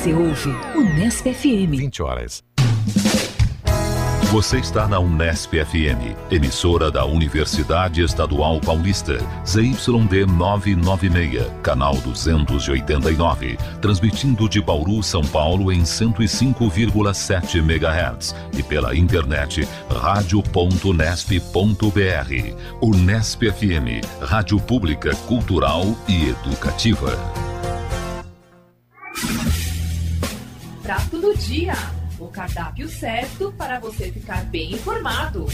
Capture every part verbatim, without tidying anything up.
Você ouve Unesp F M. vinte horas. Você está na Unesp F M, emissora da Universidade Estadual Paulista, Z Y D novecentos e noventa e seis, canal duzentos e oitenta e nove, transmitindo de Bauru, São Paulo em cento e cinco vírgula sete megahertz e pela internet rádio ponto unesp ponto br. Unesp F M, rádio pública, cultural e educativa. Prato do dia. O cardápio certo para você ficar bem informado.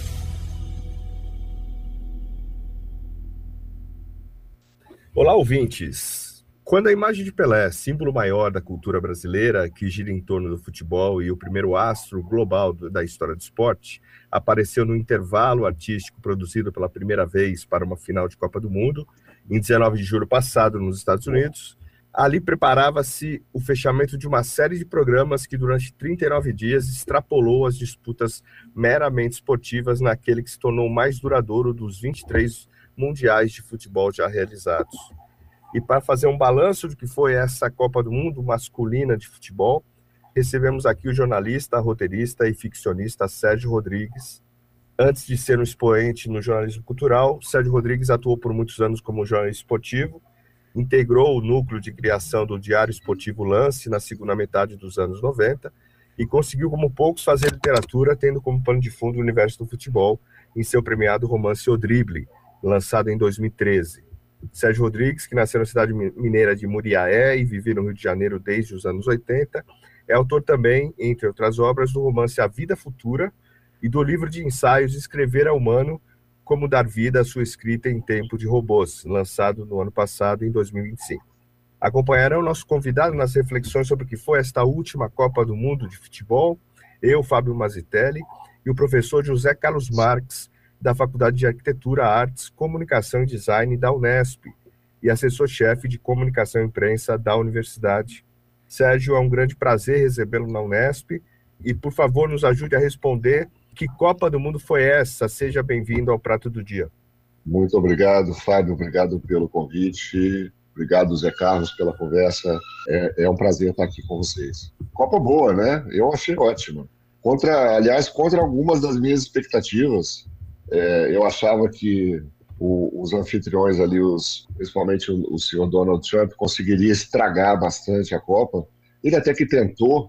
Olá, ouvintes! Quando a imagem de Pelé, símbolo maior da cultura brasileira, que gira em torno do futebol e o primeiro astro global da história do esporte, apareceu no intervalo artístico produzido pela primeira vez para uma final de Copa do Mundo, em dezenove de julho passado, nos Estados Unidos, ali preparava-se o fechamento de uma série de programas que durante trinta e nove dias extrapolou as disputas meramente esportivas naquele que se tornou o mais duradouro dos vinte e três mundiais de futebol já realizados. E para fazer um balanço do que foi essa Copa do Mundo masculina de futebol, recebemos aqui o jornalista, roteirista e ficcionista Sérgio Rodrigues. Antes de ser um expoente no jornalismo cultural, Sérgio Rodrigues atuou por muitos anos como jornalista esportivo, integrou o núcleo de criação do Diário Esportivo Lance na segunda metade dos anos noventa e conseguiu, como poucos, fazer literatura, tendo como pano de fundo o universo do futebol em seu premiado romance O Drible, lançado em dois mil e treze. Sérgio Rodrigues, que nasceu na cidade mineira de Muriaé e vive no Rio de Janeiro desde os anos oitenta, é autor também, entre outras obras, do romance A Vida Futura e do livro de ensaios Escrever é Humano, Como Dar Vida à Sua Escrita em Tempo de Robôs, lançado no ano passado, em dois mil e vinte e cinco. Acompanharão nosso convidado nas reflexões sobre o que foi esta última Copa do Mundo de futebol, eu, Fábio Mazitelli, e o professor José Carlos Marques, da Faculdade de Arquitetura, Artes, Comunicação e Design da Unesp, e assessor-chefe de Comunicação e Imprensa da Universidade. Sérgio, é um grande prazer recebê-lo na Unesp, e, por favor, nos ajude a responder: que Copa do Mundo foi essa? Seja bem-vindo ao Prato do Dia. Muito obrigado, Fábio. Obrigado pelo convite. Obrigado, Zé Carlos, pela conversa. É, é um prazer estar aqui com vocês. Copa boa, né? Eu achei ótima. Contra, aliás, contra algumas das minhas expectativas. É, eu achava que o, os anfitriões ali, os, principalmente o, o senhor Donald Trump, conseguiria estragar bastante a Copa. Ele até que tentou,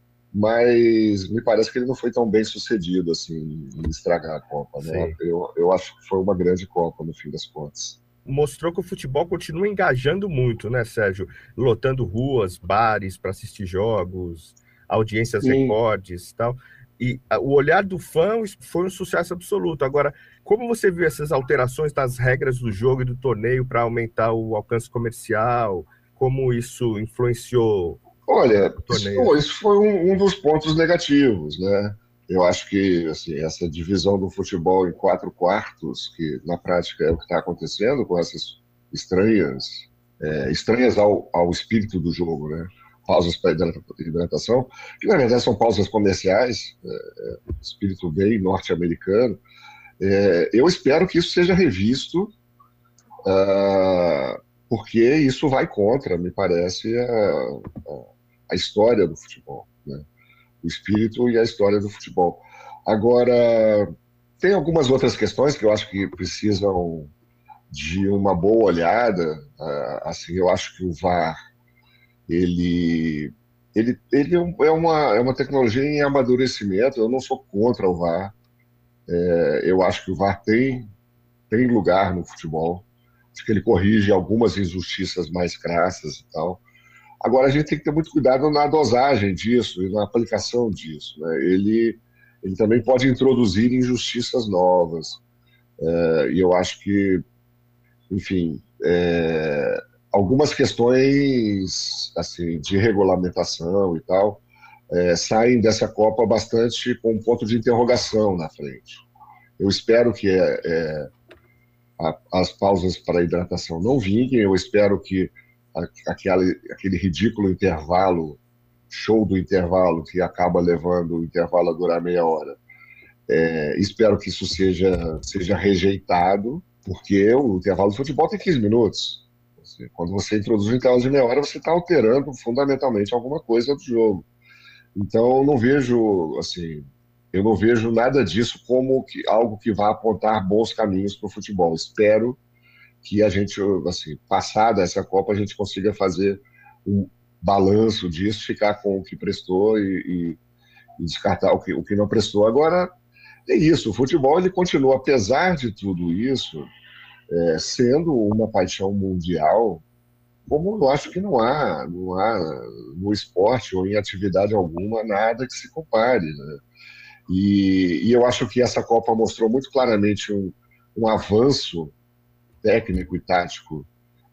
mas me parece que ele não foi tão bem sucedido assim, em estragar a Copa, né? Eu, eu acho que foi uma grande Copa, no fim das contas. Mostrou que o futebol continua engajando muito, né, Sérgio? Lotando ruas, bares para assistir jogos, audiências Sim. recordes e tal. E o olhar do fã foi um sucesso absoluto. Agora, como você viu essas alterações das regras do jogo e do torneio para aumentar o alcance comercial? Como isso influenciou? Olha, isso, isso foi um, um dos pontos negativos, né? Eu acho que assim, essa divisão do futebol em quatro quartos, que na prática é o que está acontecendo com essas estranhas, é, estranhas ao, ao espírito do jogo, né? Pausas para hidratação, que na verdade são pausas comerciais, é, é, espírito bem norte-americano. É, eu espero que isso seja revisto, uh, porque isso vai contra, me parece, a, a, a história do futebol, né? O espírito e a história do futebol. Agora, tem algumas outras questões que eu acho que precisam de uma boa olhada. Uh, assim, eu acho que o V A R, ele, ele, ele é, uma, é uma tecnologia em amadurecimento. Eu não sou contra o V A R. É, eu acho que o V A R tem, tem lugar no futebol. Acho que ele corrige algumas injustiças mais crassas e tal. Agora, a gente tem que ter muito cuidado na dosagem disso e na aplicação disso, né? Ele, ele também pode introduzir injustiças novas. É, e eu acho que, enfim, é, algumas questões assim, de regulamentação e tal é, saem dessa Copa bastante com um ponto de interrogação na frente. Eu espero que é, é, a, as pausas para hidratação não vinguem, eu espero que Aquele, aquele ridículo intervalo, show do intervalo, que acaba levando o intervalo a durar meia hora. É, espero que isso seja, seja rejeitado, porque o intervalo do futebol tem quinze minutos. Quando você introduz o intervalo de meia hora, você está alterando fundamentalmente alguma coisa do jogo. Então, eu não vejo, assim, eu não vejo nada disso como que, algo que vá apontar bons caminhos para o futebol. Espero que a gente, assim, passada essa Copa, a gente consiga fazer um balanço disso, ficar com o que prestou e, e, e descartar o que, o que não prestou. Agora, é isso, o futebol ele continua, apesar de tudo isso, é, sendo uma paixão mundial, como eu acho que não há, não há no esporte ou em atividade alguma nada que se compare, né? E, e eu acho que essa Copa mostrou muito claramente um, um avanço técnico e tático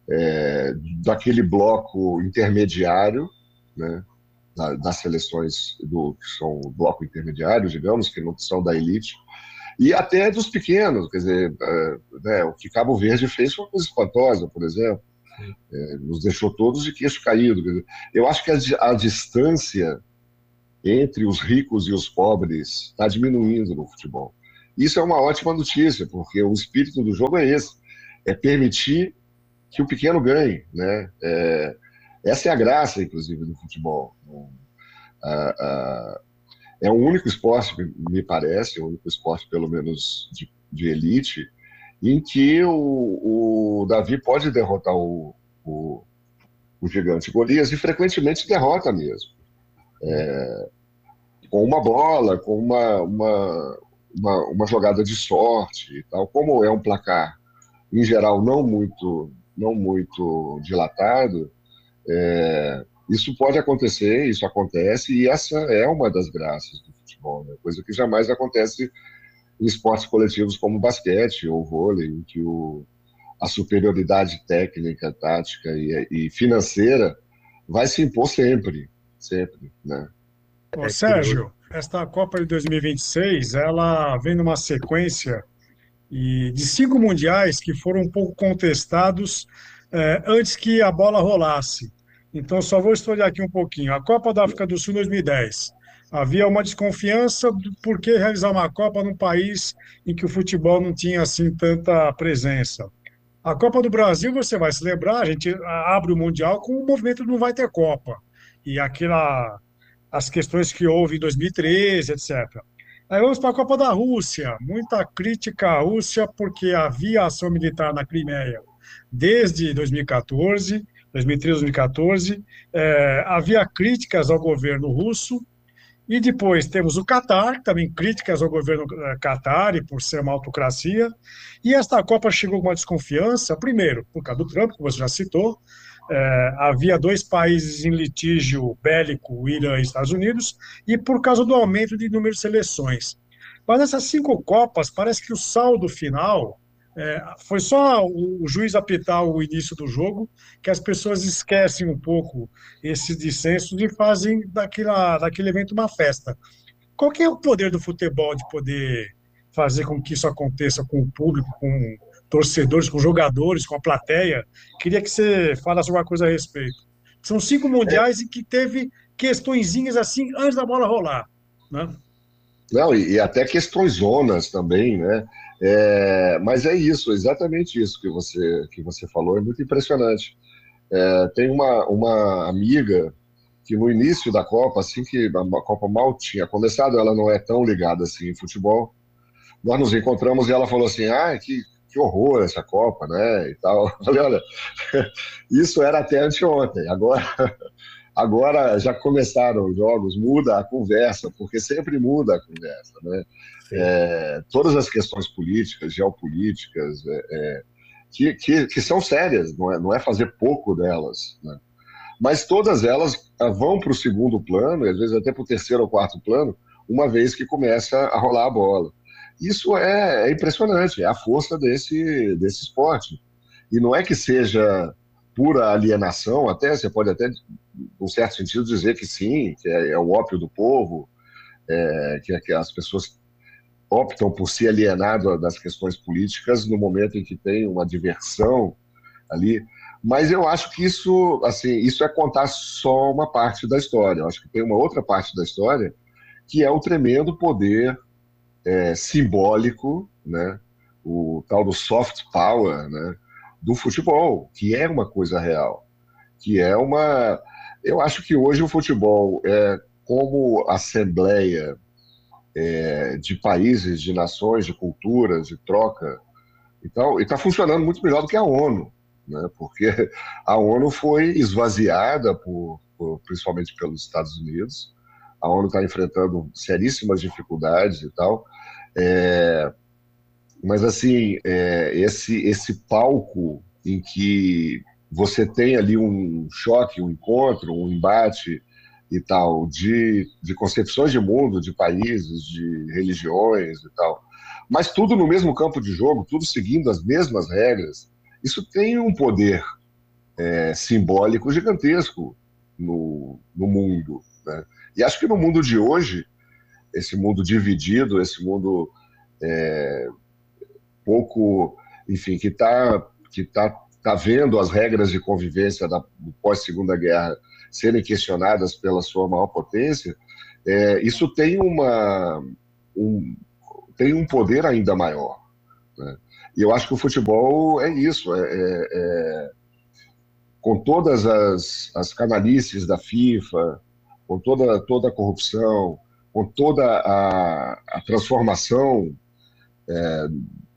é, daquele bloco intermediário, né, da, das seleções do, que são o bloco intermediário, digamos, que não são da elite, e até dos pequenos, quer dizer, é, né, o que Cabo Verde fez foi uma coisa espantosa, por exemplo, é, nos deixou todos de queixo caído. Quer dizer, eu acho que a, a distância entre os ricos e os pobres está diminuindo no futebol. Isso é uma ótima notícia, porque o espírito do jogo é esse, é permitir que o pequeno ganhe, né? É, essa é a graça, inclusive, do futebol. Ah, ah, é o único esporte, me parece, o único esporte, pelo menos, de, de elite, em que o, o Davi pode derrotar o, o, o gigante Golias, e frequentemente derrota mesmo. É, com uma bola, com uma, uma, uma, uma jogada de sorte e tal. Como é um placar, em geral, não muito, não muito dilatado, é, isso pode acontecer, isso acontece, e essa é uma das graças do futebol, né? Coisa que jamais acontece em esportes coletivos como basquete ou vôlei, em que o, a superioridade técnica, tática e, e financeira vai se impor sempre, sempre, né? Ô, Sérgio, esta Copa de dois mil e vinte e seis, ela vem numa sequência e de cinco mundiais que foram um pouco contestados eh, antes que a bola rolasse. Então, só vou historiar aqui um pouquinho. A Copa da África do Sul dois mil e dez. Havia uma desconfiança do por que realizar uma Copa num país em que o futebol não tinha assim tanta presença. A Copa do Brasil, você vai se lembrar, a gente abre o Mundial com o movimento Não Vai Ter Copa. E aquela, as questões que houve em dois mil e treze, etcétera. Aí vamos para a Copa da Rússia. Muita crítica à Rússia porque havia ação militar na Crimeia desde dois mil e quatorze, dois mil e treze, dois mil e quatorze. É, havia críticas ao governo russo. E depois temos o Catar, também críticas ao governo Catar por ser uma autocracia. E esta Copa chegou com uma desconfiança, primeiro, por causa do Trump, que você já citou. É, havia dois países em litígio bélico, o Irã e os Estados Unidos, e por causa do aumento de número de seleções. Mas nessas cinco Copas, parece que o saldo final é, foi só o, o juiz apitar o início do jogo, que as pessoas esquecem um pouco esses dissensos e fazem daquela, daquele evento uma festa. Qual que é o poder do futebol de poder fazer com que isso aconteça com o público, com torcedores, com jogadores, com a plateia? Queria que você falasse alguma coisa a respeito. São cinco mundiais é. em que teve questõezinhas assim antes da bola rolar, né? Não, e, e até questões zonas também, né? É, mas é isso, exatamente isso que você, que você falou, é muito impressionante. É, tem uma, uma amiga que no início da Copa, assim que a Copa mal tinha começado, ela não é tão ligada assim em futebol, nós nos encontramos e ela falou assim, ah, que, que horror essa Copa, né, e tal. Eu falei, olha, isso era até anteontem, agora, agora já começaram os jogos, muda a conversa, porque sempre muda a conversa, né? É, todas as questões políticas, geopolíticas, é, é, que, que, que são sérias, não é, não é fazer pouco delas, né? Mas todas elas vão para o segundo plano, e às vezes até para o terceiro ou quarto plano, uma vez que começa a rolar a bola. Isso é, é impressionante, é a força desse, desse esporte. E não é que seja pura alienação, até você pode até, num certo sentido, dizer que sim, que é, é o ópio do povo, é, que, que as pessoas optam por se alienar das questões políticas no momento em que tem uma diversão ali. Mas eu acho que isso, assim, isso é contar só uma parte da história. Eu acho que tem uma outra parte da história que é o tremendo poder é, simbólico, né? O tal do soft power, né? do futebol, que é uma coisa real, que é uma... Eu acho que hoje o futebol é como assembleia é, de países, de nações, de culturas, de troca. Então, e está funcionando muito melhor do que a ONU, né? Porque a ONU foi esvaziada, por, por, principalmente pelos Estados Unidos. A ONU está enfrentando seríssimas dificuldades e tal. É, mas, assim, é, esse, esse palco em que você tem ali um choque, um encontro, um embate e tal, de, de concepções de mundo, de países, de religiões e tal, mas tudo no mesmo campo de jogo, tudo seguindo as mesmas regras, isso tem um poder é, simbólico gigantesco no, no mundo, né? E acho que no mundo de hoje, esse mundo dividido, esse mundo é, pouco, enfim, que está que tá, tá vendo as regras de convivência da pós-Segunda Guerra serem questionadas pela sua maior potência, é, isso tem uma... Um, tem um poder ainda maior, né? E eu acho que o futebol é isso, é, é, é, com todas as, as canalices da FIFA, com toda, toda a corrupção, com toda a, a transformação é,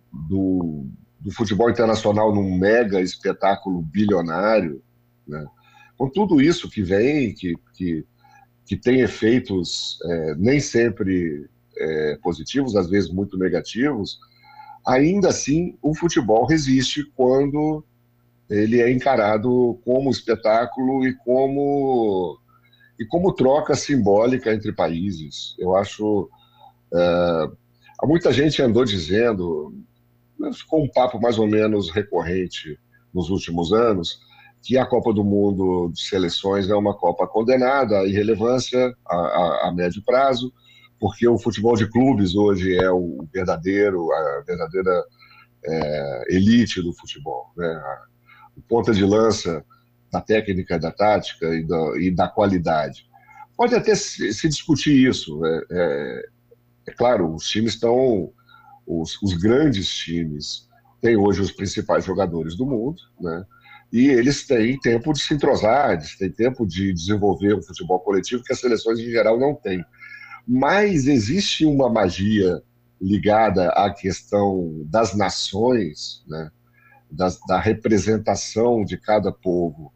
do, do futebol internacional num mega espetáculo bilionário, né? Com tudo isso que vem, que, que, que tem efeitos é, nem sempre... É, positivos, às vezes muito negativos, ainda assim o futebol resiste quando ele é encarado como espetáculo e como, e como troca simbólica entre países. Eu acho... É, muita gente andou dizendo, ficou um papo mais ou menos recorrente nos últimos anos, que a Copa do Mundo de Seleções é uma Copa condenada à irrelevância a, a, a médio prazo, porque o futebol de clubes hoje é o verdadeiro, a verdadeira é, elite do futebol, né? O ponta de lança da técnica, da tática e da, e da qualidade. Pode até se, se discutir isso. É, é, é claro, os times estão... Os, os grandes times têm hoje os principais jogadores do mundo, né? E eles têm tempo de se entrosar, eles têm tempo de desenvolver um futebol coletivo que as seleções em geral não têm. Mas existe uma magia ligada à questão das nações, né? das, da representação de cada povo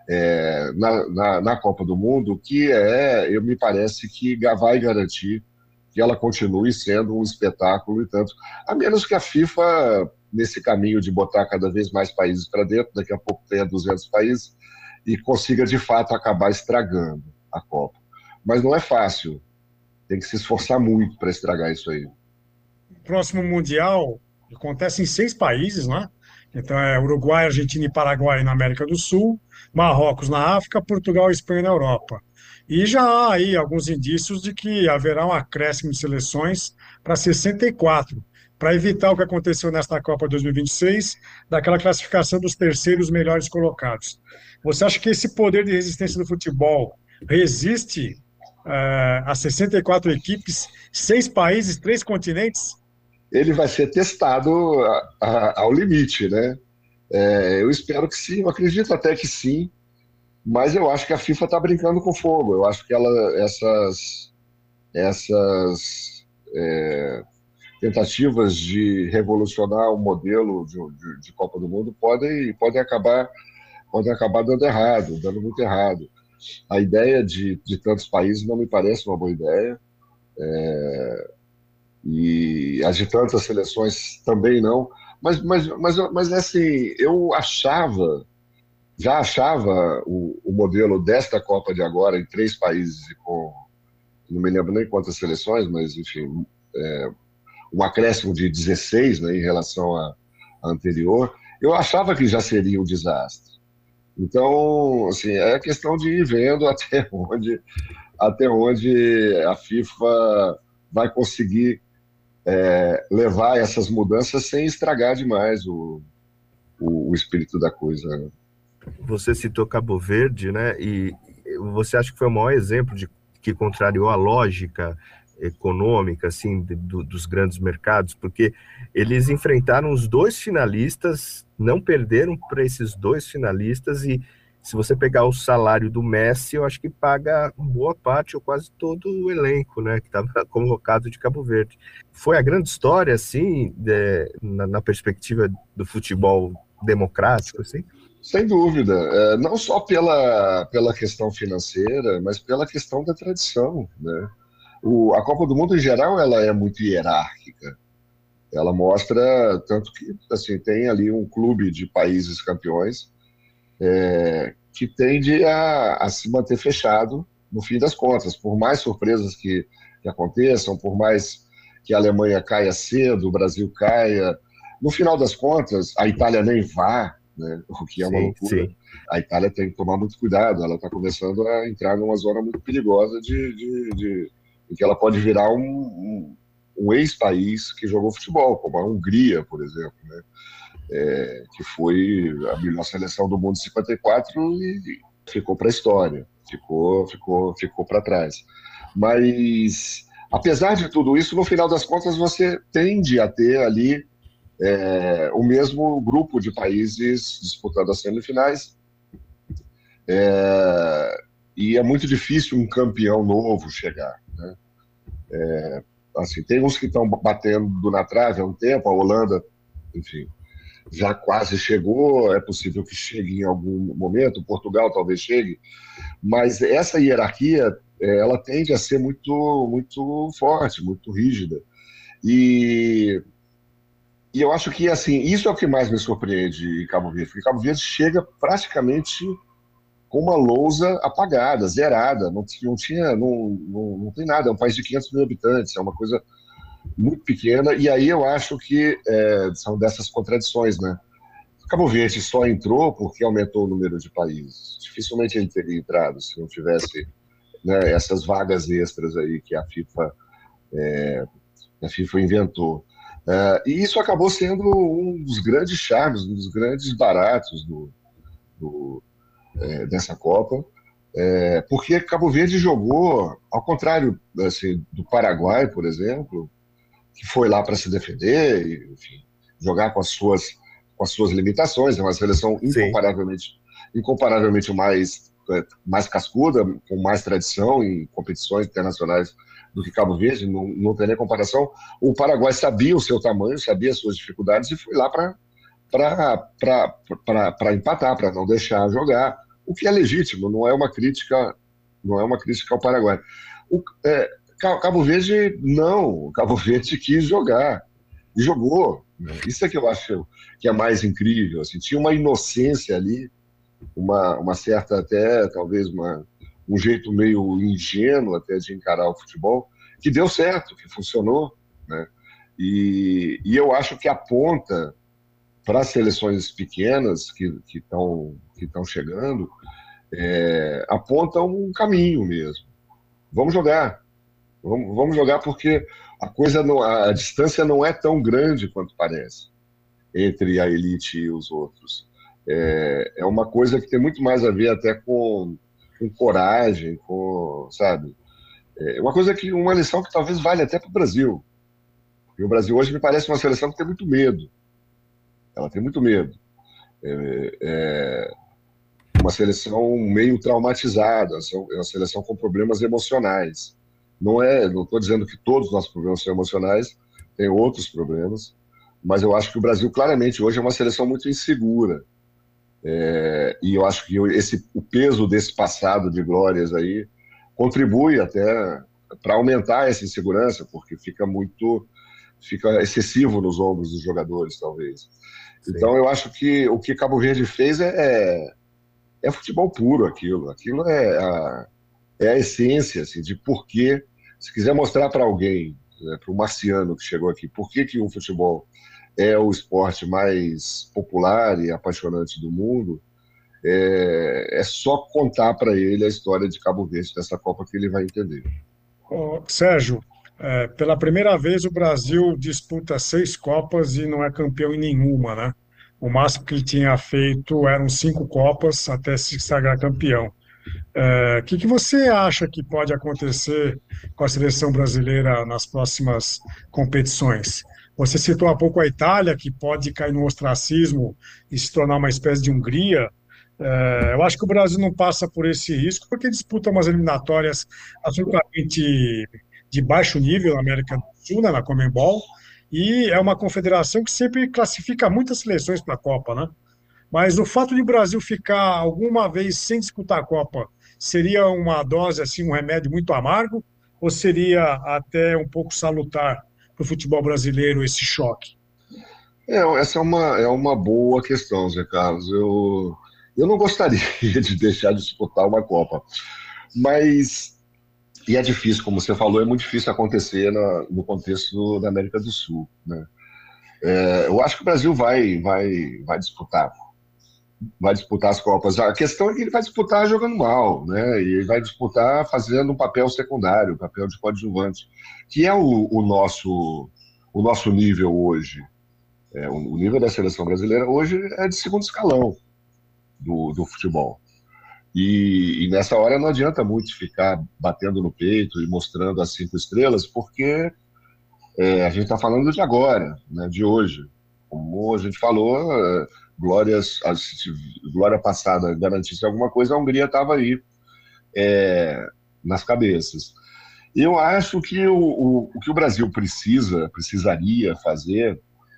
é, na, na, na Copa do Mundo, que é, eu me parece que vai garantir que ela continue sendo um espetáculo e tanto, a menos que a FIFA, nesse caminho de botar cada vez mais países para dentro, daqui a pouco tenha duzentos países, e consiga de fato acabar estragando a Copa. Mas não é fácil. Tem que se esforçar muito para estragar isso aí. O próximo Mundial acontece em seis países, né? Então é Uruguai, Argentina e Paraguai na América do Sul, Marrocos na África, Portugal e Espanha na Europa. E já há aí alguns indícios de que haverá um acréscimo de seleções para sessenta e quatro, para evitar o que aconteceu nesta Copa dois mil e vinte e seis, daquela classificação dos terceiros melhores colocados. Você acha que esse poder de resistência do futebol resiste Uh, as sessenta e quatro equipes, seis países, três continentes? Ele vai ser testado a, a, ao limite, né? É, eu espero que sim, eu acredito até que sim, mas eu acho que a FIFA está brincando com fogo. Eu acho que ela, essas, essas é, tentativas de revolucionar o modelo de, de, de Copa do Mundo podem, podem, acabar, podem acabar dando errado, dando muito errado. A ideia de, de tantos países não me parece uma boa ideia, é, e as de tantas seleções também não, mas, mas, mas, mas assim, eu achava, já achava o, o modelo desta Copa de agora em três países, e com, não me lembro nem quantas seleções, mas enfim, é, um acréscimo de dezesseis, né, em relação à anterior, eu achava que já seria um desastre. Então, assim, é questão de ir vendo até onde, até onde a FIFA vai conseguir é, levar essas mudanças sem estragar demais o, o, o espírito da coisa, né? Você citou Cabo Verde, né? E você acha que foi o maior exemplo de que contrariou a lógica econômica, assim, de, do, dos grandes mercados, porque eles enfrentaram os dois finalistas, não perderam para esses dois finalistas, e se você pegar o salário do Messi, eu acho que paga boa parte, ou quase todo o elenco, né, que estava convocado de Cabo Verde. Foi a grande história, assim, de, na, na perspectiva do futebol democrático, assim? Sem dúvida, é, não só pela, pela questão financeira, mas pela questão da tradição, né? O, a Copa do Mundo, em geral, ela é muito hierárquica. Ela mostra, tanto que assim, tem ali um clube de países campeões é, que tende a, a se manter fechado no fim das contas. Por mais surpresas que, que aconteçam, por mais que a Alemanha caia cedo, o Brasil caia, no final das contas, a Itália nem vá, né? O que é uma Sim, loucura. sim. A Itália tem que tomar muito cuidado, ela está começando a entrar numa zona muito perigosa de, de, de, em que ela pode virar um, um, um ex-país que jogou futebol, como a Hungria, por exemplo, né? É, que foi a melhor seleção do mundo em cinquenta e quatro e ficou para a história, ficou, ficou, ficou para trás. Mas, apesar de tudo isso, no final das contas, você tende a ter ali É, o mesmo grupo de países disputando as semifinais, é, e é muito difícil um campeão novo chegar, né? É, assim, tem uns que estão batendo na trave há um tempo, a Holanda, enfim, já quase chegou, é possível que chegue em algum momento, Portugal talvez chegue, mas essa hierarquia, é, ela tende a ser muito, muito forte, muito rígida, e E eu acho que, assim, isso é o que mais me surpreende em Cabo Verde, porque Cabo Verde chega praticamente com uma lousa apagada, zerada, não, não tinha, não, não, não tem nada, é um país de quinhentos mil habitantes, é uma coisa muito pequena, e aí eu acho que é, são dessas contradições, né? Cabo Verde só entrou porque aumentou o número de países, dificilmente ele teria entrado se não tivesse, né, essas vagas extras aí que a FIFA, é, a FIFA inventou. Uh, e isso acabou sendo um dos grandes charmes, um dos grandes baratos do, do, é, dessa Copa, é, porque Cabo Verde jogou, ao contrário assim, do Paraguai, por exemplo, que foi lá para se defender, e, enfim, jogar com as, suas, com as suas limitações, é uma seleção incomparavelmente, incomparavelmente mais, mais cascuda, com mais tradição em competições internacionais do que Cabo Verde, não, não tem nem comparação. O Paraguai sabia o seu tamanho, sabia as suas dificuldades e foi lá para empatar, para não deixar jogar, o que é legítimo, não é uma crítica, não é uma crítica ao Paraguai. O, é, Cabo Verde, não, Cabo Verde quis jogar, e jogou, né? Isso é que eu acho que é mais incrível, assim, tinha uma inocência ali, uma, uma certa até, talvez uma um jeito meio ingênuo até de encarar o futebol, que deu certo, que funcionou, né? E, e eu acho que aponta para as seleções pequenas que estão que estão chegando, é, aponta um caminho mesmo. Vamos jogar, vamos, vamos jogar porque a coisa não, a distância não é tão grande quanto parece entre a elite e os outros. É, é uma coisa que tem muito mais a ver até com com coragem, com, sabe? É uma coisa que, uma lição que talvez valha até para o Brasil. Porque o Brasil hoje me parece uma seleção que tem muito medo. Ela tem muito medo. É, é uma seleção meio traumatizada, é uma seleção com problemas emocionais. Não é, não estou dizendo que todos os nossos problemas são emocionais, tem outros problemas, mas eu acho que o Brasil claramente hoje é uma seleção muito insegura. É, e eu acho que esse, o peso desse passado de glórias aí contribui até para aumentar essa insegurança, porque fica muito, fica excessivo nos ombros dos jogadores, talvez. Sim. Então eu acho que o que Cabo Verde fez é, é futebol puro, aquilo. Aquilo é a, é a essência assim, de por que, se quiser mostrar para alguém, né, para o marciano que chegou aqui, por que, que o futebol é o esporte mais popular e apaixonante do mundo, é, é só contar para ele a história de Cabo Verde dessa Copa que ele vai entender. Ô, Sérgio, é, pela primeira vez o Brasil disputa seis Copas e não é campeão em nenhuma, né? O máximo que ele tinha feito eram cinco Copas até se sagrar campeão. É, o que que você acha que pode acontecer com a seleção brasileira nas próximas competições? Você citou há pouco a Itália, que pode cair no ostracismo e se tornar uma espécie de Hungria. É, eu acho que o Brasil não passa por esse risco, porque disputa umas eliminatórias absolutamente de baixo nível na América do Sul, né, na Conmebol, e é uma confederação que sempre classifica muitas seleções para a Copa, né? Mas o fato de o Brasil ficar alguma vez sem disputar a Copa seria uma dose, assim, um remédio muito amargo, ou seria até um pouco salutar para o futebol brasileiro esse choque? É, essa é uma, é uma boa questão, Zé Carlos. Eu, eu não gostaria de deixar de disputar uma Copa, mas, e é difícil, como você falou, é muito difícil acontecer na, no contexto da América do Sul, né? É, eu acho que o Brasil vai, vai, vai disputar, vai disputar as Copas. A questão é que ele vai disputar jogando mal, né? E vai disputar fazendo um papel secundário, um papel de coadjuvante, que é o, o, nosso, o nosso nível hoje. É, o nível da seleção brasileira hoje é de segundo escalão do, do futebol. E, e nessa hora não adianta muito ficar batendo no peito e mostrando as cinco estrelas, porque é, a gente está falando de agora, né, de hoje. Como a gente falou, é, glórias, se glória passada garantisse alguma coisa, a Hungria estava aí é, nas cabeças. Eu acho que o, o, o que o Brasil precisa, precisaria fazer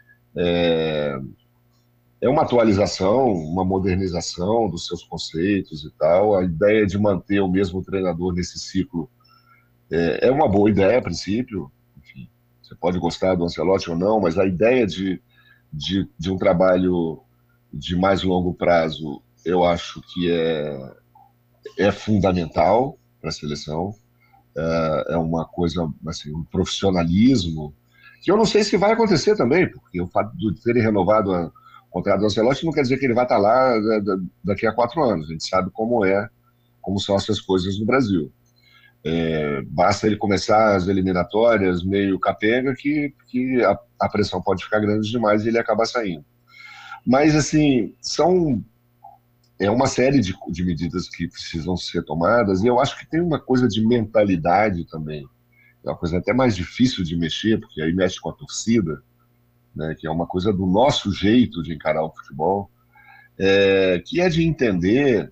É, é uma atualização, uma modernização dos seus conceitos e tal. A ideia de manter o mesmo treinador nesse ciclo é, é uma boa ideia, a princípio. Enfim, você pode gostar do Ancelotti ou não, mas a ideia de, de, de um trabalho de mais longo prazo, eu acho que é, é fundamental para a seleção. É, é uma coisa, assim, um profissionalismo que eu não sei se vai acontecer também, porque o fato de terem renovado o contrato do Ancelotti não quer dizer que ele vai estar lá daqui a quatro anos. A gente sabe como é, como são essas coisas no Brasil. É, basta ele começar as eliminatórias meio capenga que, que a, a pressão pode ficar grande demais e ele acaba saindo. Mas, assim, são é uma série de, de medidas que precisam ser tomadas, e eu acho que tem uma coisa de mentalidade também. É uma coisa até mais difícil de mexer, porque aí mexe com a torcida, né, que é uma coisa do nosso jeito de encarar o futebol, é, que é de entender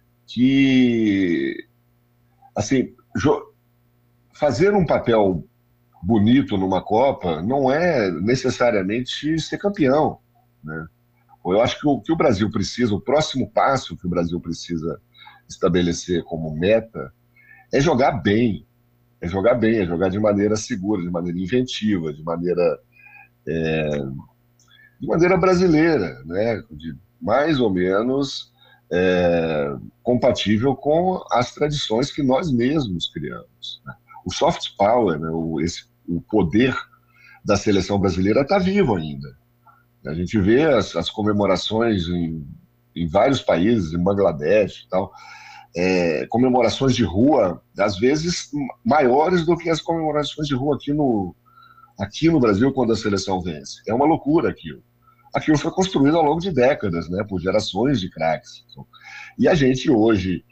que, assim, fazer um papel bonito numa Copa não é necessariamente ser campeão, né? Eu acho que o que o Brasil precisa, o próximo passo que o Brasil precisa estabelecer como meta é jogar bem, É jogar bem, é jogar de maneira segura, de maneira inventiva, de maneira, é, de maneira brasileira, né? De mais ou menos é, compatível com as tradições que nós mesmos criamos, né? O soft power, né? o, esse, o poder da seleção brasileira está vivo ainda. A gente vê as, as comemorações em, em vários países, em Bangladesh e tal, É, comemorações de rua, às vezes maiores do que as comemorações de rua aqui no, aqui no Brasil quando a seleção vence. É uma loucura aquilo. Aquilo foi construído ao longo de décadas, né, por gerações de craques. E a gente hoje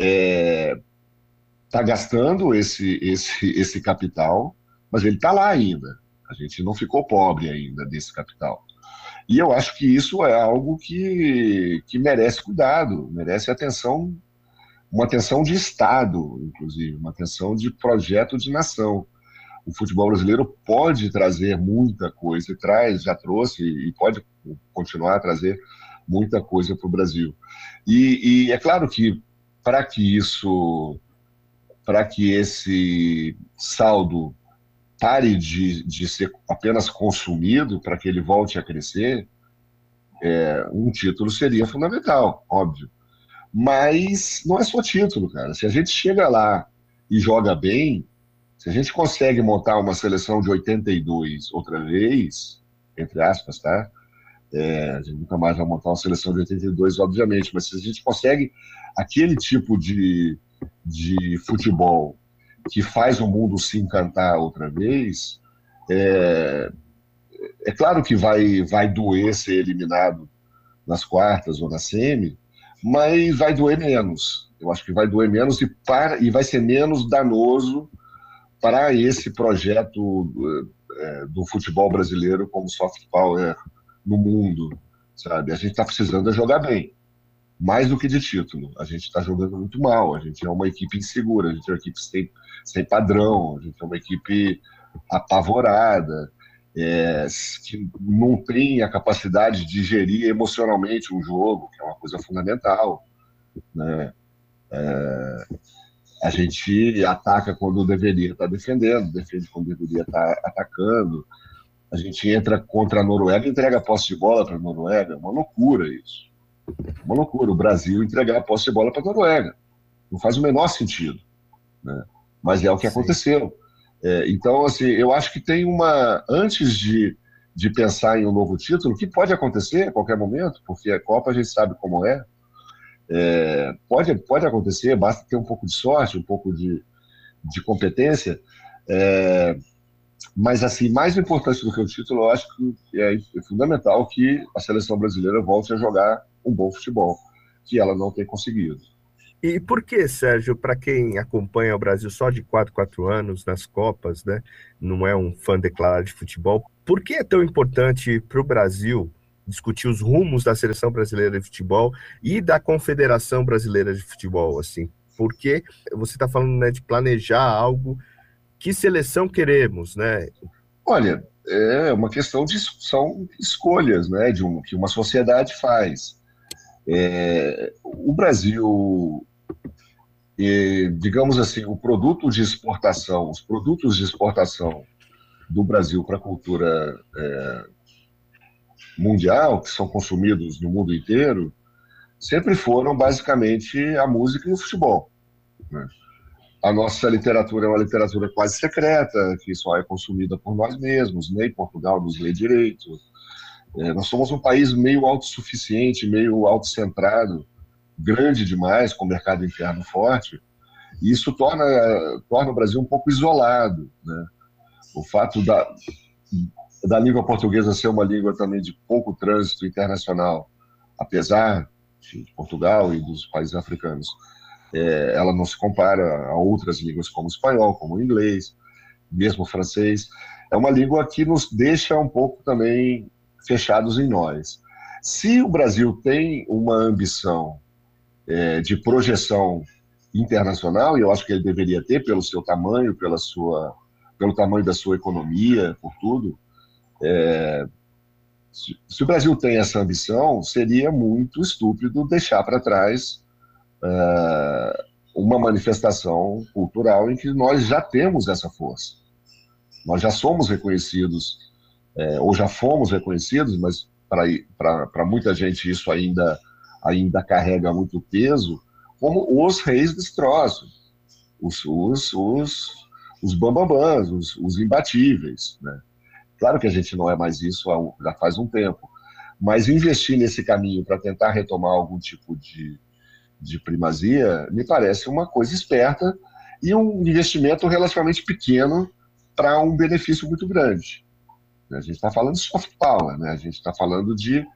está é, gastando esse, esse, esse capital, mas ele está lá ainda. A gente não ficou pobre ainda desse capital. E eu acho que isso é algo que, que merece cuidado, merece atenção, uma atenção de Estado, inclusive, uma atenção de projeto de nação. O futebol brasileiro pode trazer muita coisa, e traz, já trouxe, e pode continuar a trazer muita coisa para o Brasil. E, e é claro que, para que isso, para que esse saldo pare de, de ser apenas consumido, para que ele volte a crescer, é, um título seria fundamental, óbvio. Mas não é só título, cara. Se a gente chega lá e joga bem, se a gente consegue montar uma seleção de oitenta e dois outra vez, entre aspas, tá? É, a gente nunca mais vai montar uma seleção de oitenta e dois, obviamente, mas se a gente consegue aquele tipo de, de futebol que faz o mundo se encantar outra vez, é, é claro que vai, vai doer ser eliminado nas quartas ou na semi, mas vai doer menos, Eu acho que vai doer menos e, para, e vai ser menos danoso para esse projeto é, do futebol brasileiro como soft power no mundo, sabe? A gente está precisando de jogar bem, mais do que de título. A gente está jogando muito mal, a gente é uma equipe insegura, a gente é uma equipe sem, sem padrão, a gente é uma equipe apavorada, é, que não tem a capacidade de gerir emocionalmente um jogo, que é uma coisa fundamental, né? É, a gente ataca quando deveria estar defendendo, defende quando deveria estar atacando. A gente entra contra a Noruega e entrega a posse de bola para a Noruega. É uma loucura isso. É uma loucura o Brasil entregar a posse de bola para a Noruega. Não faz o menor sentido, né? Mas é o que Sim. aconteceu. É, então, assim, eu acho que tem uma... Antes de, de pensar em um novo título, que pode acontecer a qualquer momento, porque a Copa a gente sabe como é, É, pode, pode acontecer, basta ter um pouco de sorte, um pouco de, de competência, é, mas assim, mais importante do que o título, eu acho que é, é fundamental que a seleção brasileira volte a jogar um bom futebol, que ela não tem conseguido. E por que, Sérgio, para quem acompanha o Brasil só de quatro, quatro anos nas Copas, né, não é um fã declarado de futebol, por que é tão importante para o Brasil discutir os rumos da Seleção Brasileira de Futebol e da Confederação Brasileira de Futebol, assim? Porque você está falando, né, de planejar algo, que seleção queremos, né? Olha, é uma questão de são escolhas, né, de um, que uma sociedade faz. É, o Brasil, é, digamos assim, o produto de exportação, os produtos de exportação do Brasil para a cultura é, mundial, que são consumidos no mundo inteiro, sempre foram basicamente a música e o futebol, né? A nossa literatura é uma literatura quase secreta, que só é consumida por nós mesmos, nem Portugal nos lê direito. É, nós somos um país meio autossuficiente, meio autocentrado, grande demais, com mercado interno forte, e isso torna, torna o Brasil um pouco isolado, né? O fato da... da língua portuguesa ser uma língua também de pouco trânsito internacional, apesar de Portugal e dos países africanos, é, ela não se compara a outras línguas como o espanhol, como o inglês, mesmo o francês. É uma língua que nos deixa um pouco também fechados em nós. Se o Brasil tem uma ambição é, de projeção internacional, e eu acho que ele deveria ter pelo seu tamanho, pela sua, pelo tamanho da sua economia, por tudo, É, se, se o Brasil tem essa ambição, seria muito estúpido deixar para trás uh, uma manifestação cultural em que nós já temos essa força. Nós já somos reconhecidos, é, ou já fomos reconhecidos, mas para muita gente isso ainda, ainda carrega muito peso, como os reis desse troço, os, os, os, os bambambãs, os, os imbatíveis, né? Claro que a gente não é mais isso já faz um tempo, mas investir nesse caminho para tentar retomar algum tipo de, de primazia me parece uma coisa esperta e um investimento relativamente pequeno para um benefício muito grande. A gente está falando de soft power, né? A gente está falando de,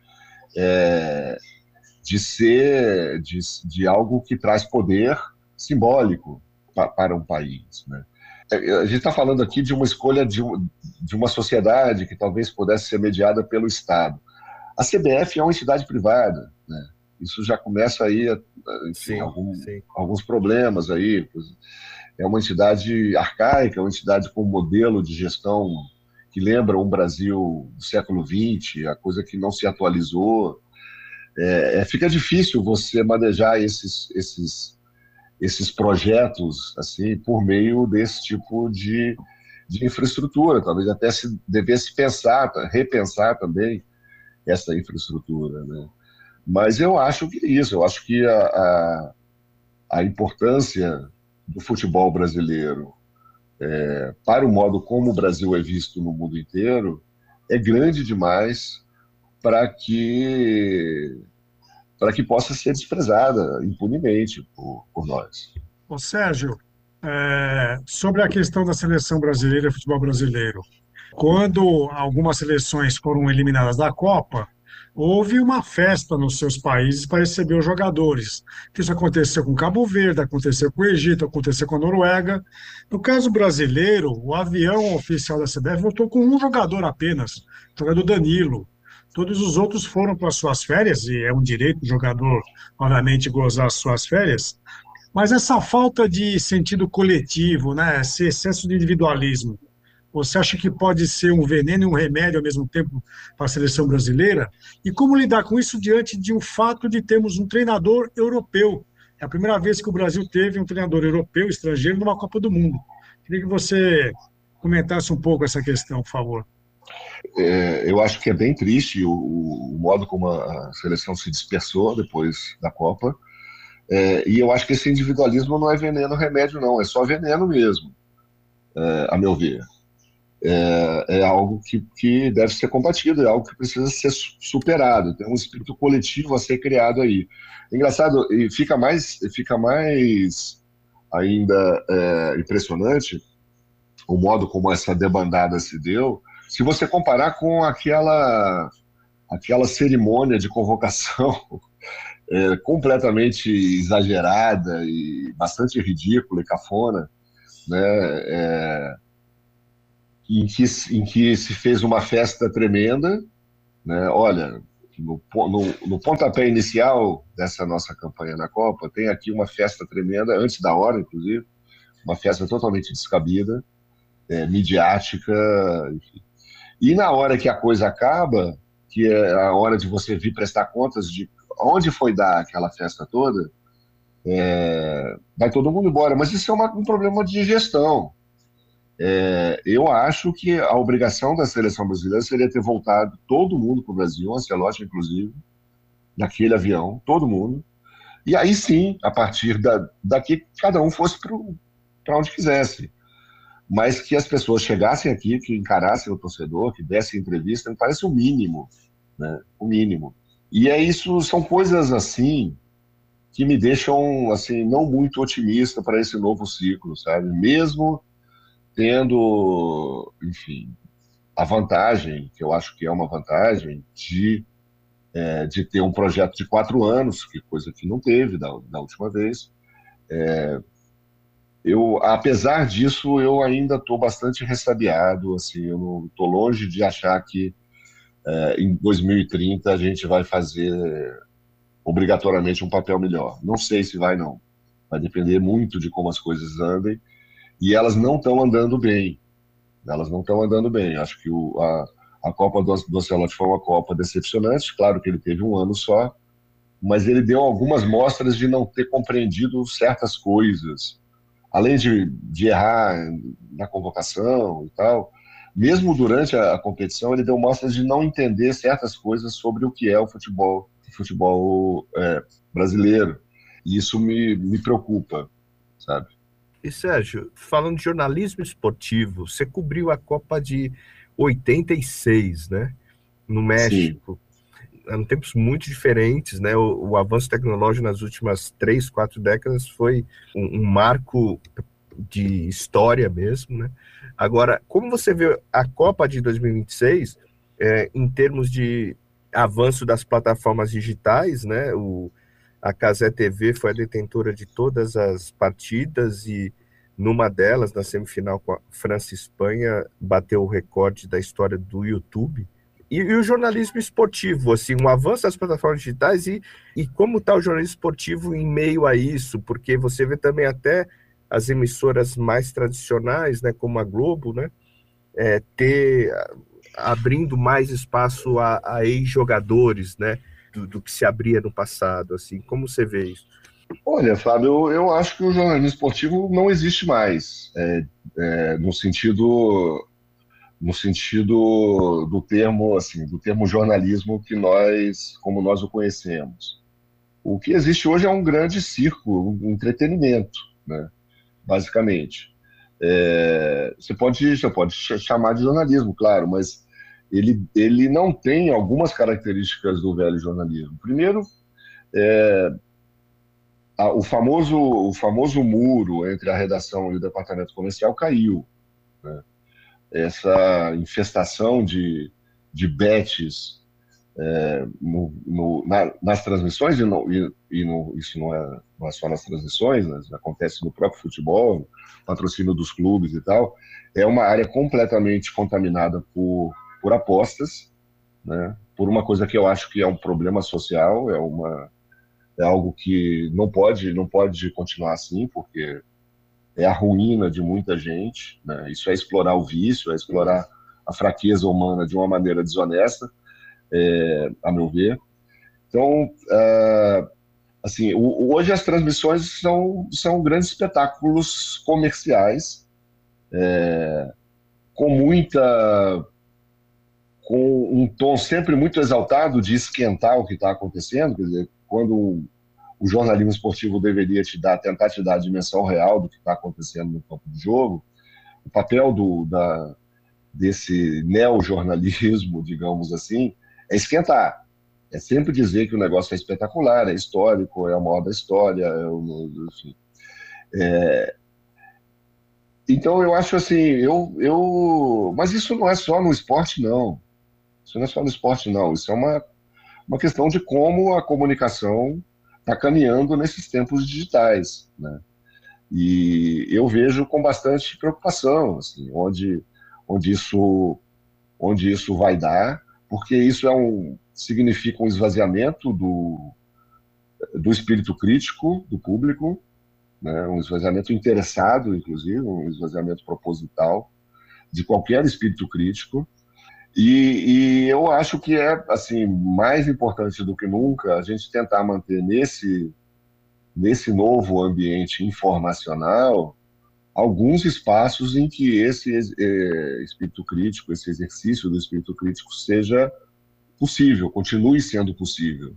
é, de ser de, de algo que traz poder simbólico pa, para um país, né? A gente está falando aqui de uma escolha de, de uma sociedade que talvez pudesse ser mediada pelo Estado. A C B F é uma entidade privada, né? Isso já começa aí, enfim, Sim, algum, sim. alguns problemas aí. É uma entidade arcaica, uma entidade com um modelo de gestão que lembra um Brasil do século vinte, a coisa que não se atualizou. É, fica difícil você manejar esses... esses esses projetos assim por meio desse tipo de, de infraestrutura. Talvez até se devesse pensar, repensar também essa infraestrutura, né? Mas eu acho que isso, eu acho que a, a, a importância do futebol brasileiro é, para o modo como o Brasil é visto no mundo inteiro é grande demais para que para que possa ser desprezada impunemente por, por nós. Ô Sérgio, é, sobre a questão da seleção brasileira e futebol brasileiro, quando algumas seleções foram eliminadas da Copa, houve uma festa nos seus países para receber os jogadores. Isso aconteceu com Cabo Verde, aconteceu com o Egito, aconteceu com a Noruega. No caso brasileiro, o avião oficial da C B F voltou com um jogador apenas, o jogador Danilo. Todos os outros foram para suas férias, e é um direito do jogador, obviamente, gozar as suas férias. Mas essa falta de sentido coletivo, né, esse excesso de individualismo, você acha que pode ser um veneno e um remédio ao mesmo tempo para a seleção brasileira? E como lidar com isso diante de um fato de termos um treinador europeu? É a primeira vez que o Brasil teve um treinador europeu, estrangeiro, numa Copa do Mundo. Queria que você comentasse um pouco essa questão, por favor. É, eu acho que é bem triste o, o modo como a seleção se dispersou depois da Copa. É, e eu acho que esse individualismo não é veneno, remédio, não. É só veneno mesmo, é, a meu ver. É, é algo que, que deve ser combatido, é algo que precisa ser superado. Tem um espírito coletivo a ser criado aí. Engraçado, e fica mais, fica mais ainda é, impressionante o modo como essa debandada se deu, se você comparar com aquela, aquela cerimônia de convocação é, completamente exagerada e bastante ridícula e cafona, né? É, Em que, em que se fez uma festa tremenda, né? Olha, no, no, no pontapé inicial dessa nossa campanha na Copa, tem aqui uma festa tremenda, antes da hora, inclusive, uma festa totalmente descabida, é, midiática, enfim. E na hora que a coisa acaba, que é a hora de você vir prestar contas de onde foi dar aquela festa toda, é, vai todo mundo embora. Mas isso é uma, um problema de gestão. É, eu acho que a obrigação da seleção brasileira seria ter voltado todo mundo para o Brasil, Ancelotti inclusive, naquele avião, todo mundo, e aí sim, a partir da, daqui, cada um fosse para onde quisesse, mas que as pessoas chegassem aqui, que encarassem o torcedor, que dessem entrevista, me parece o mínimo, né? O mínimo. E é isso, são coisas assim que me deixam assim não muito otimista para esse novo ciclo, sabe? Mesmo tendo, enfim, a vantagem, que eu acho que é uma vantagem, de, é, de ter um projeto de quatro anos, que coisa que não teve da, da última vez. É, eu, apesar disso, eu ainda estou bastante ressabiado, assim, eu não estou longe de achar que é, em dois mil e trinta a gente vai fazer obrigatoriamente um papel melhor. Não sei se vai, não. Vai depender muito de como as coisas andem. E elas não estão andando bem. Elas não estão andando bem. Acho que o, a, a Copa do, do Ancelotti foi uma Copa decepcionante. Claro que ele teve um ano só, mas ele deu algumas mostras de não ter compreendido certas coisas. Além de, de errar na convocação e tal, mesmo durante a, a competição, ele deu mostras de não entender certas coisas sobre o que é o futebol, o futebol é, brasileiro. E isso me, me preocupa, sabe? E Sérgio, falando de jornalismo esportivo, você cobriu a Copa de oitenta e seis, né? No México. Sim. Eram tempos muito diferentes, né? O, o avanço tecnológico nas últimas três, quatro décadas foi um, um marco de história mesmo, né? Agora, como você vê a Copa de dois mil e vinte e seis, é, em termos de avanço das plataformas digitais, né? O A Cazé T V foi a detentora de todas as partidas e numa delas, na semifinal com a França e Espanha, bateu o recorde da história do YouTube. E, e o jornalismo esportivo, assim, um avanço das plataformas digitais e, e como está o jornalismo esportivo em meio a isso, porque você vê também até as emissoras mais tradicionais, né, como a Globo, né, é, ter, abrindo mais espaço a, a ex-jogadores, né, Do, do que se abria no passado, assim, como você vê isso? Olha, Fábio, eu, eu acho que o jornalismo esportivo não existe mais, é, é, no sentido, no sentido do termo, assim, do termo jornalismo que nós, como nós o conhecemos. O que existe hoje é um grande circo, um entretenimento, né, basicamente. É, você pode, você pode chamar de jornalismo, claro, mas Ele, ele não tem algumas características do velho jornalismo. Primeiro, é, a, o, famoso, o famoso muro entre a redação e o departamento comercial caiu, né? Essa infestação de, de bets é, no, no, na, nas transmissões, e, não, e, e no, isso não é, não é só nas transmissões, né, acontece no próprio futebol, patrocínio dos clubes e tal, é uma área completamente contaminada por, por apostas, né, por uma coisa que eu acho que é um problema social, é, uma, é algo que não pode, não pode continuar assim, porque é a ruína de muita gente, né? Isso é explorar o vício, é explorar a fraqueza humana de uma maneira desonesta, é, a meu ver. Então, uh, assim, o, hoje as transmissões são, são grandes espetáculos comerciais, é, com muita, com um tom sempre muito exaltado de esquentar o que está acontecendo, quer dizer, quando o jornalismo esportivo deveria te dar, tentar te dar a dimensão real do que está acontecendo no campo de jogo, o papel do, da, desse neo-jornalismo, digamos assim, é esquentar. É sempre dizer que o negócio é espetacular, é histórico, é o maior da história, é o, enfim. É, então, eu acho assim, eu, eu, mas isso não é só no esporte, não. Isso não é só no esporte, não. Isso é uma, uma questão de como a comunicação está caminhando nesses tempos digitais, né? E eu vejo com bastante preocupação, assim, onde, onde, isso, onde isso vai dar, porque isso é um, significa um esvaziamento do, do espírito crítico do público, né? Um esvaziamento interessado, inclusive, um esvaziamento proposital de qualquer espírito crítico. E, e eu acho que é assim, mais importante do que nunca a gente tentar manter nesse, nesse novo ambiente informacional alguns espaços em que esse é, espírito crítico, esse exercício do espírito crítico seja possível, continue sendo possível,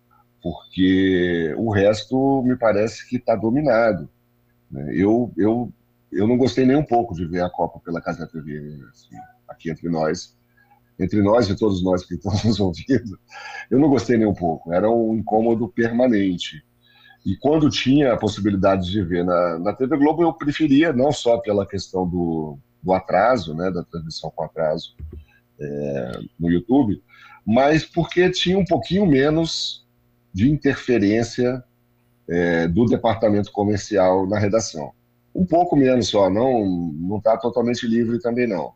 porque o resto me parece que está dominado, né? Eu, eu, eu não gostei nem um pouco de ver a Copa pela Cazé T V, assim, aqui entre nós, entre nós e todos nós que estamos nos ouvindo, eu não gostei nem um pouco, era um incômodo permanente. E quando tinha a possibilidade de ver na, na T V Globo, eu preferia, não só pela questão do, do atraso, né, da transmissão com atraso é, no YouTube, mas porque tinha um pouquinho menos de interferência é, do departamento comercial na redação. Um pouco menos só, não não está totalmente livre também não.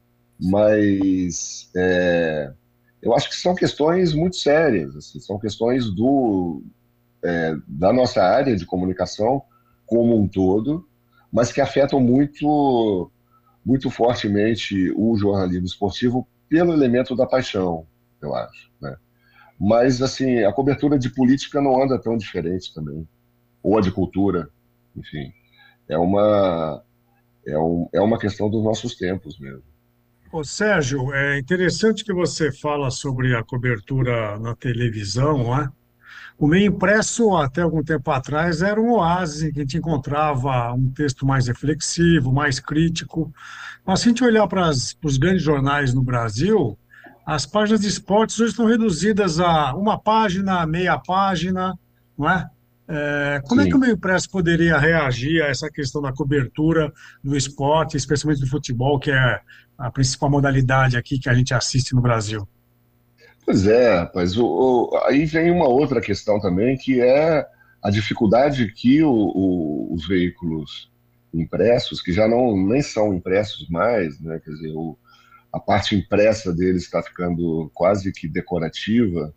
Mas é, eu acho que são questões muito sérias, assim, são questões do, é, da nossa área de comunicação como um todo, mas que afetam muito, muito fortemente o jornalismo esportivo pelo elemento da paixão, eu acho, né? Mas assim, a cobertura de política não anda tão diferente também, ou a de cultura, enfim, é uma, é um, é uma questão dos nossos tempos mesmo. Ô, Sérgio, é interessante que você fala sobre a cobertura na televisão, não é? O meio impresso, até algum tempo atrás, era um oásis em que a gente encontrava um texto mais reflexivo, mais crítico. Mas se a gente olhar para os grandes jornais no Brasil, as páginas de esportes hoje estão reduzidas a uma página, meia página, não é? É, como Sim. é que o meio impresso poderia reagir a essa questão da cobertura do esporte, especialmente do futebol, que é a principal modalidade aqui que a gente assiste no Brasil? Pois é, rapaz, o, o, aí vem uma outra questão também, que é a dificuldade que o, o, os veículos impressos, que já não nem são impressos mais, né, quer dizer, o, a parte impressa deles está ficando quase que decorativa,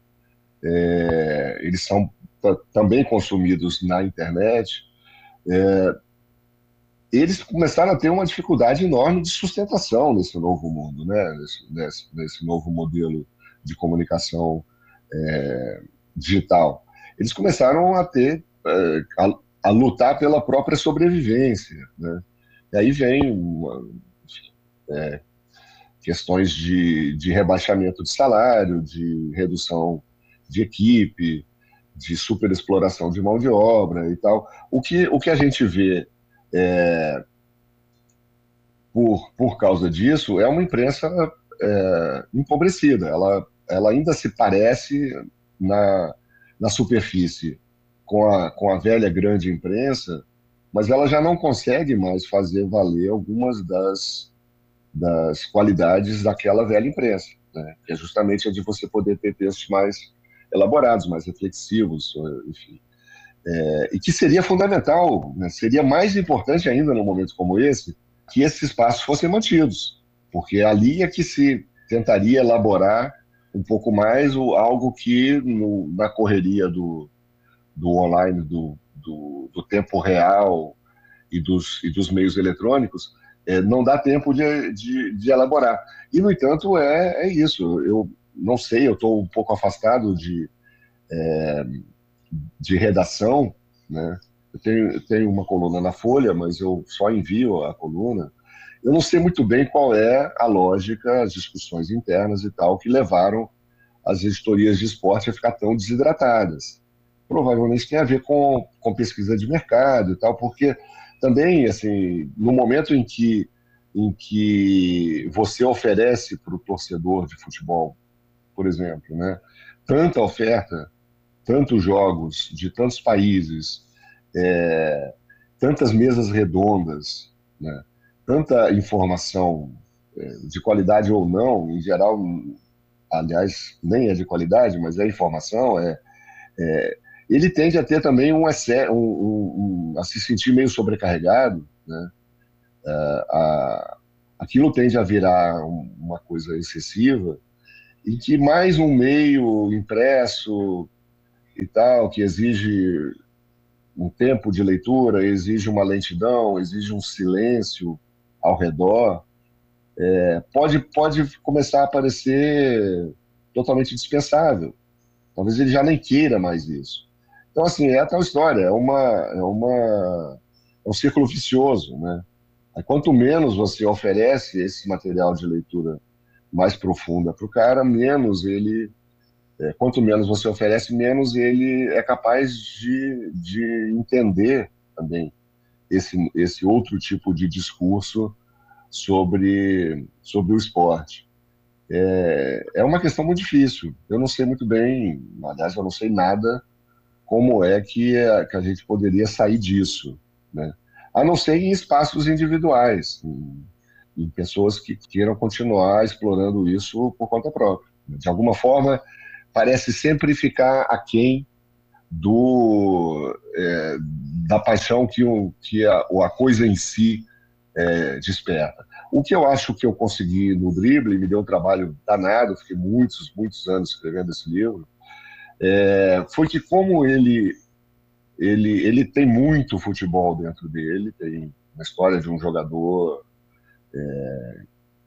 é, eles são também consumidos na internet, é, eles começaram a ter uma dificuldade enorme de sustentação nesse novo mundo, né? nesse, nesse, nesse novo modelo de comunicação é, digital. Eles começaram a ter, é, a, a lutar pela própria sobrevivência, né? E aí vem uma, é, questões de, de rebaixamento de salário, de redução de equipe, de superexploração de mão de obra e tal. O que, o que a gente vê é, por, por causa disso é uma imprensa é, empobrecida. Ela, ela ainda se parece na, na superfície com a, com a velha grande imprensa, mas ela já não consegue mais fazer valer algumas das, das qualidades daquela velha imprensa. né? Que é justamente a de você poder ter textos mais elaborados, mais reflexivos, enfim. É, e que seria fundamental, né? Seria mais importante ainda num momento como esse, que esses espaços fossem mantidos, porque ali é que se tentaria elaborar um pouco mais o, algo que no, na correria do, do online, do, do, do tempo real e dos, e dos meios eletrônicos, é, não dá tempo de, de, de elaborar. E, no entanto, é, é isso. Eu não sei, eu estou um pouco afastado de, é, de redação, né? Eu tenho, eu tenho uma coluna na Folha, mas eu só envio a coluna. Eu não sei muito bem qual é a lógica, as discussões internas e tal, que levaram as editorias de esporte a ficar tão desidratadas. Provavelmente tem a ver com, com pesquisa de mercado e tal, porque também, assim, no momento em que, em que você oferece para o torcedor de futebol, por exemplo, né, tanta oferta, tantos jogos de tantos países, é, tantas mesas redondas, né, tanta informação, é, de qualidade ou não, em geral, aliás, nem é de qualidade, mas é informação, é, é, ele tende a ter também um, um, um, um a se sentir meio sobrecarregado, né? É, a, aquilo tende a virar um, uma coisa excessiva, e que mais um meio impresso e tal, que exige um tempo de leitura, exige uma lentidão, exige um silêncio ao redor, é, pode, pode começar a parecer totalmente dispensável. Talvez ele já nem queira mais isso. Então, assim, é a tal história, é, uma, é, uma, é um círculo vicioso, né? Quanto menos você oferece esse material de leitura mais profunda para o cara, menos ele... É, quanto menos você oferece, menos ele é capaz de, de entender também esse, esse outro tipo de discurso sobre, sobre o esporte. É, é uma questão muito difícil. Eu não sei muito bem, aliás, eu não sei nada como é que a, que a gente poderia sair disso, né? A não ser em espaços individuais, em, em pessoas que queiram continuar explorando isso por conta própria. De alguma forma, parece sempre ficar aquém do, é, da paixão que, o, que a, a coisa em si é, desperta. O que eu acho que eu consegui no Drible, me deu um trabalho danado, fiquei muitos, muitos anos escrevendo esse livro, é, foi que como ele, ele, ele tem muito futebol dentro dele, tem uma história de um jogador... É,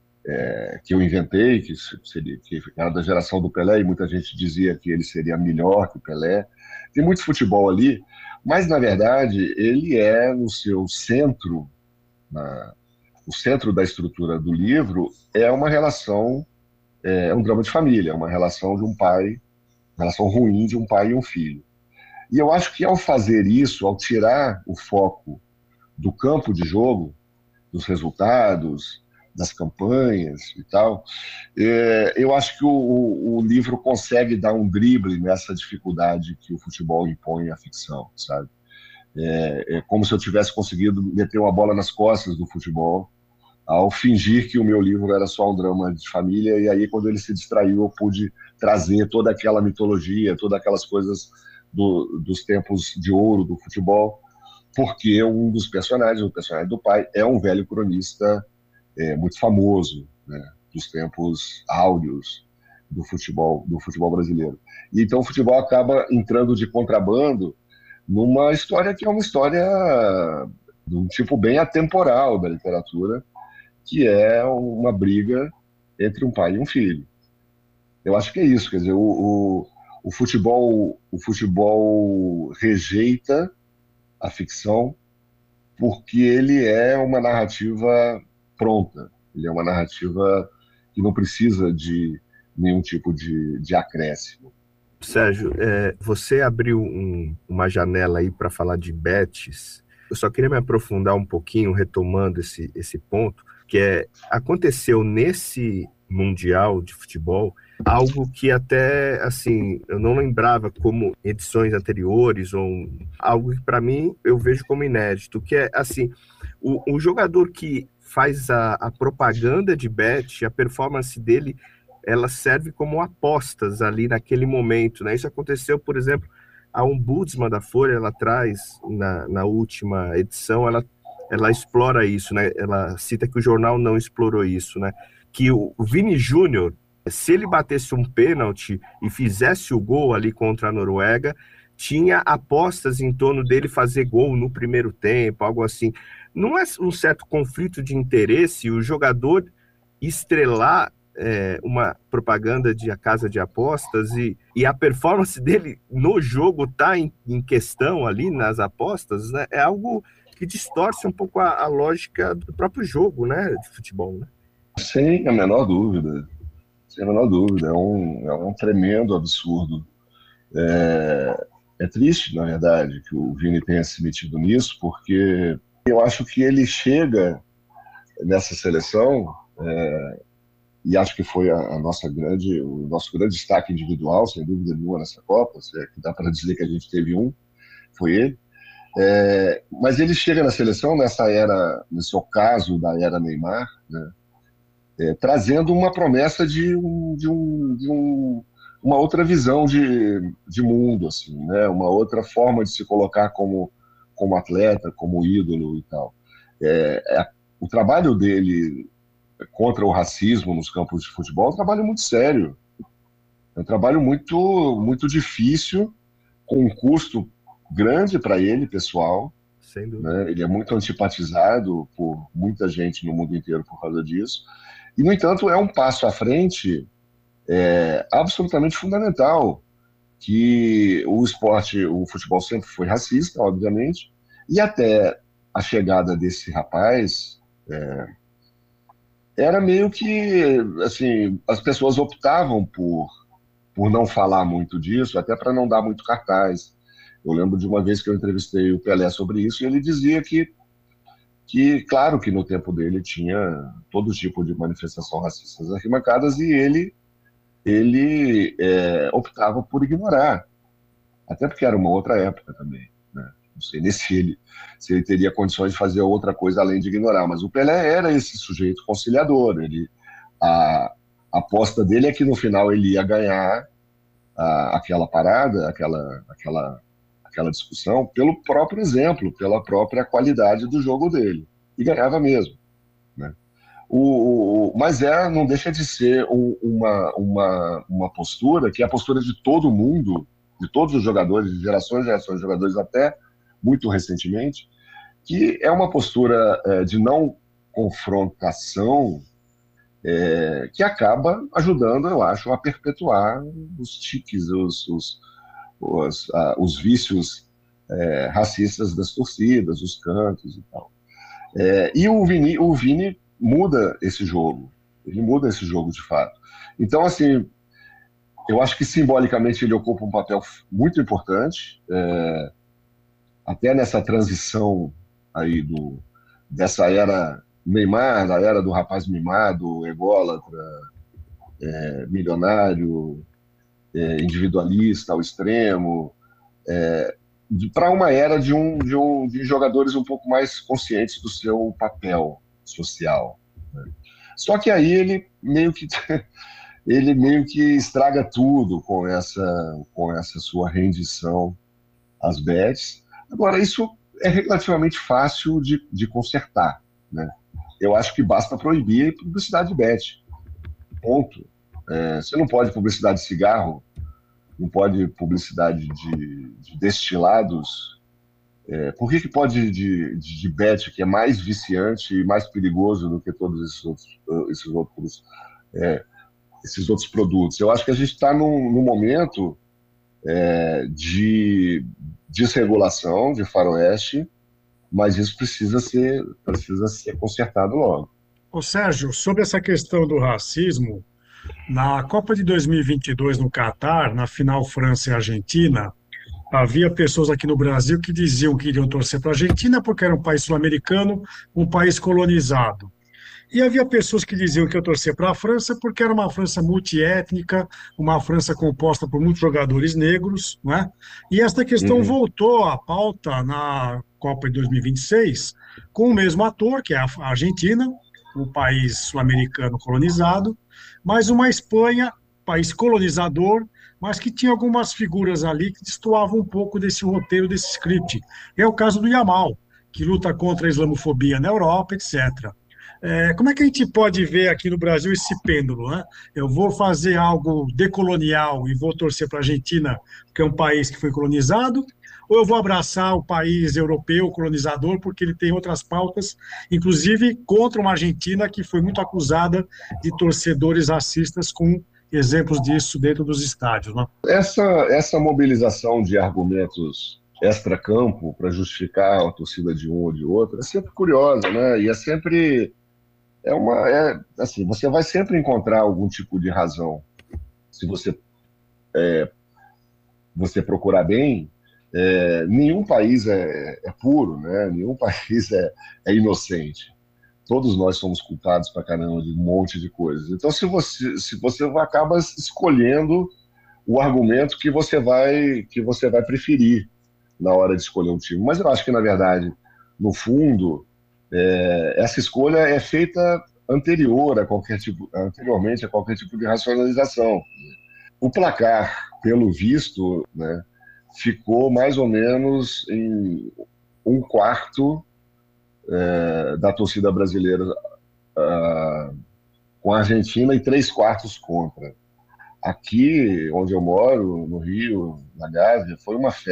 É, que eu inventei, que, seria, que era da geração do Pelé, e muita gente dizia que ele seria melhor que o Pelé. Tem muito futebol ali, mas, na verdade, ele é no seu centro, na, o centro da estrutura do livro é uma relação, é um drama de família, é uma relação de um pai, uma relação ruim de um pai e um filho. E eu acho que, ao fazer isso, ao tirar o foco do campo de jogo, dos resultados, das campanhas e tal, é, eu acho que o, o, o livro consegue dar um drible nessa dificuldade que o futebol impõe à ficção, sabe? É, é como se eu tivesse conseguido meter uma bola nas costas do futebol ao fingir que o meu livro era só um drama de família, e aí quando ele se distraiu eu pude trazer toda aquela mitologia, todas aquelas coisas do, dos tempos de ouro do futebol, porque um dos personagens, o personagem do pai, é um velho cronista É, muito famoso, né, dos tempos áureos do futebol, do futebol brasileiro. E então o futebol acaba entrando de contrabando numa história que é uma história de um tipo bem atemporal da literatura, que é uma briga entre um pai e um filho. Eu acho que é isso, quer dizer, o, o, o futebol, o futebol rejeita a ficção porque ele é uma narrativa pronta. Ele é uma narrativa que não precisa de nenhum tipo de, de acréscimo. Sérgio, é, você abriu um, uma janela aí para falar de bets. Eu só queria me aprofundar um pouquinho, retomando esse, esse ponto, que é, aconteceu nesse Mundial de Futebol algo que até, assim, eu não lembrava como edições anteriores, ou algo que para mim eu vejo como inédito, que é, assim, o, o jogador que faz a, a propaganda de bet, a performance dele ela serve como apostas ali naquele momento, né? Isso aconteceu, por exemplo, a ombudsman da Folha, ela traz, na, na última edição, ela, ela explora isso, né? Ela cita que o jornal não explorou isso, né? Que o Vini Júnior, se ele batesse um pênalti e fizesse o gol ali contra a Noruega, tinha apostas em torno dele fazer gol no primeiro tempo, algo assim. Não é um certo conflito de interesse o jogador estrelar é, uma propaganda de a casa de apostas e, e a performance dele no jogo tá em, em questão ali nas apostas, né? É algo que distorce um pouco a, a lógica do próprio jogo, né, de futebol, né? Sem a menor dúvida, sem a menor dúvida, é um, é um tremendo absurdo. É, é triste, na verdade, que o Vini tenha se metido nisso, porque eu acho que ele chega nessa seleção, é, e acho que foi a, a nossa grande, o nosso grande destaque individual, sem dúvida nenhuma, nessa Copa, se é que dá para dizer que a gente teve um, foi ele. É, mas ele chega na seleção nessa era, nesse ocaso da era Neymar, né, é, trazendo uma promessa de, um, de, um, de um, uma outra visão de, de mundo, assim, né, uma outra forma de se colocar como, como atleta, como ídolo e tal. É, é, o trabalho dele contra o racismo nos campos de futebol é um trabalho muito sério, é um trabalho muito, muito difícil, com um custo grande para ele, pessoal. Sem dúvida. Né? Ele é muito antipatizado por muita gente no mundo inteiro por causa disso. E, no entanto, é um passo à frente é, absolutamente fundamental, que o esporte, o futebol sempre foi racista, obviamente, e até a chegada desse rapaz é, era meio que, assim, as pessoas optavam por, por não falar muito disso, até para não dar muito cartaz. Eu lembro de uma vez que eu entrevistei o Pelé sobre isso, e ele dizia que, que claro que no tempo dele tinha todo tipo de manifestação racista nas arquibancadas, e ele, ele é, optava por ignorar, até porque era uma outra época também, né? Não sei nem se ele, se ele teria condições de fazer outra coisa além de ignorar, mas o Pelé era esse sujeito conciliador. Ele, a, a aposta dele é que no final ele ia ganhar a, aquela parada, aquela, aquela, aquela discussão, pelo próprio exemplo, pela própria qualidade do jogo dele, e ganhava mesmo, né? O, o, mas é, não deixa de ser um, uma, uma, uma postura que é a postura de todo mundo, de todos os jogadores, de gerações e gerações de jogadores, até muito recentemente, que é uma postura é, de não confrontação, é, que acaba ajudando, eu acho, a perpetuar os tiques, os, os, os, a, os vícios é, racistas das torcidas, os cantos e tal. É, e o Vini, o Vini muda esse jogo, ele muda esse jogo de fato. Então, assim, eu acho que simbolicamente ele ocupa um papel muito importante, é, até nessa transição aí do, dessa era Neymar, da era do rapaz mimado, ególatra, é, milionário, é, individualista ao extremo, é, para uma era de, um, de, um, de jogadores um pouco mais conscientes do seu papel social, né? Só que aí ele meio que ele meio que estraga tudo com essa, com essa sua rendição às bets. Agora, isso é relativamente fácil de, de consertar, né? Eu acho que basta proibir publicidade de bet. Ponto. É, você não pode publicidade de cigarro, não pode publicidade de, de destilados. É, por que, que pode de, de, de bet, que é mais viciante e mais perigoso do que todos esses outros, esses outros, é, esses outros produtos? Eu acho que a gente está num, num momento é, de desregulação, de faroeste, mas isso precisa ser, precisa ser consertado logo. Ô Sérgio, sobre essa questão do racismo, na Copa de dois mil e vinte e dois no Catar, na final França e Argentina, havia pessoas aqui no Brasil que diziam que iriam torcer para a Argentina porque era um país sul-americano, um país colonizado. E havia pessoas que diziam que iam torcer para a França porque era uma França multiétnica, uma França composta por muitos jogadores negros, né? E esta questão uhum. voltou à pauta na Copa de dois mil e vinte e seis com o mesmo ator, que é a Argentina, um país sul-americano colonizado, mas uma Espanha, país colonizador, mas que tinha algumas figuras ali que destoavam um pouco desse roteiro, desse script. É o caso do Yamal, que luta contra a islamofobia na Europa, etcétera. É, como é que a gente pode ver aqui no Brasil esse pêndulo, né? Eu vou fazer algo decolonial e vou torcer para a Argentina, que é um país que foi colonizado, ou eu vou abraçar o país europeu colonizador porque ele tem outras pautas, inclusive contra uma Argentina que foi muito acusada de torcedores racistas, com exemplos disso dentro dos estádios, né? Essa, essa mobilização de argumentos extra-campo para justificar a torcida de um ou de outro é sempre curiosa, né? E é sempre... É uma, é, assim, você vai sempre encontrar algum tipo de razão. Se você, é, você procurar bem, é, nenhum país é, é puro, né? Nenhum país é, é inocente. Todos nós somos culpados pra caramba de um monte de coisas. Então, se você, se você acaba escolhendo o argumento que você vai, que você vai preferir na hora de escolher um time. Mas eu acho que, na verdade, no fundo... É, essa escolha é feita anterior a qualquer tipo, anteriormente a qualquer tipo de racionalização. O placar, pelo visto, né, ficou mais ou menos em um quarto é, da torcida brasileira a, com a Argentina e três quartos contra. Aqui, onde eu moro, no Rio, na Gávea, foi uma festa.